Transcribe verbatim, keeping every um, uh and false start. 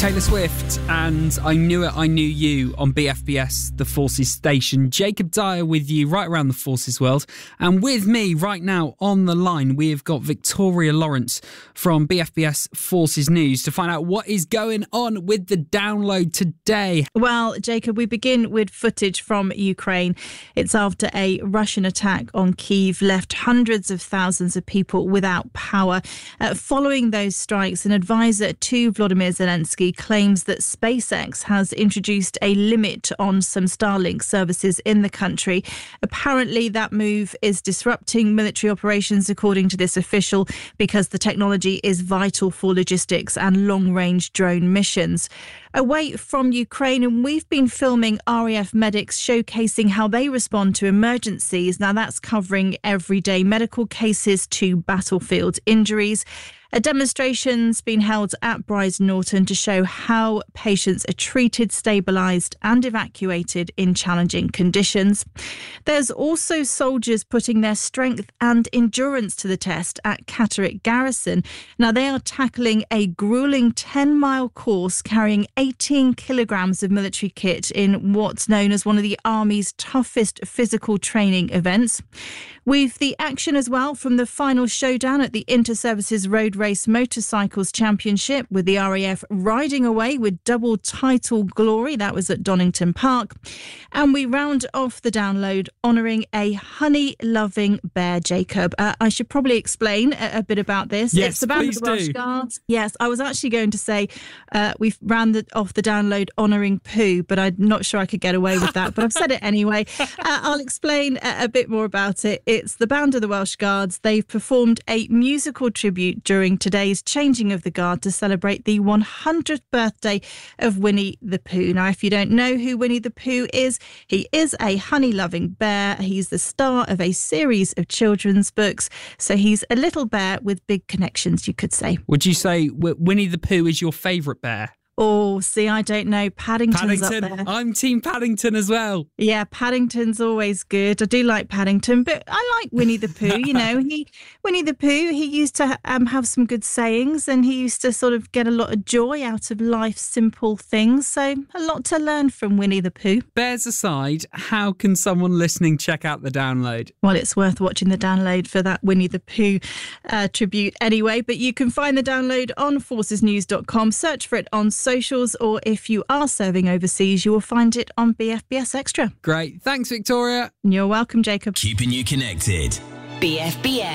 Taylor Swift and I Knew It, I Knew You on B F B S, the Forces station. Jacob Dyer with you right around the Forces world. And with me right now on the line, we have got Victoria Lawrence from B F B S Forces News to find out what is going on with the download today. Well, Jacob, we begin with footage from Ukraine. It's after a Russian attack on Kyiv left hundreds of thousands of people without power. Uh, following those strikes, an advisor to Volodymyr Zelensky claims that SpaceX has introduced a limit on some Starlink services in the country. Apparently, that move is disrupting military operations, according to this official, because the technology is vital for logistics and long-range drone missions. Away from Ukraine, and we've been filming R A F medics showcasing how they respond to emergencies. Now, that's covering everyday medical cases to battlefield injuries. A demonstration's been held at Brize Norton to show how patients are treated, stabilised and evacuated in challenging conditions. There's also soldiers putting their strength and endurance to the test at Catterick Garrison. Now, they are tackling a gruelling ten-mile course carrying eighteen kilograms of military kit in what's known as one of the Army's toughest physical training events. With the action as well from the final showdown at the Inter-Services Road Race Motorcycles Championship, with the R A F riding away with double title glory. That was at Donington Park. And we round off the download honouring a honey-loving bear, Jacob. Uh, I should probably explain a, a bit about this. Yes, it's the band please of the Welsh do. Guards. Yes, I was actually going to say uh, we've rounded off the download honouring Pooh, but I'm not sure I could get away with that. But I've said it anyway. Uh, I'll explain a, a bit more about it. It's the band of the Welsh Guards. They've performed a musical tribute during today's changing of the guard to celebrate the one hundredth birthday of Winnie the Pooh. Now, if you don't know who Winnie the Pooh is, he is a honey-loving bear. He's the star of a series of children's books. So he's a little bear with big connections, you could say. Would you say w- Winnie the Pooh is your favourite bear? Oh, see, I don't know. Paddington's Paddington. up there. I'm Team Paddington as well. Yeah, Paddington's always good. I do like Paddington, but I like Winnie the Pooh. You know, he Winnie the Pooh, he used to um, have some good sayings, and he used to sort of get a lot of joy out of life's simple things. So a lot to learn from Winnie the Pooh. Bears aside, how can someone listening check out the download? Well, it's worth watching the download for that Winnie the Pooh uh, tribute anyway. But you can find the download on forces news dot com. Search for it on socials, or if you are serving overseas, you will find it on B F B S Extra. Great. Thanks, Victoria. You're welcome, Jacob. Keeping you connected. B F B S.